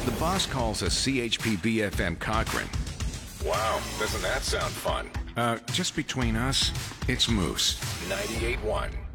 The boss calls us CHP BFM Cochrane. Wow, doesn't that sound fun? Just between us, it's Moose. 98.1.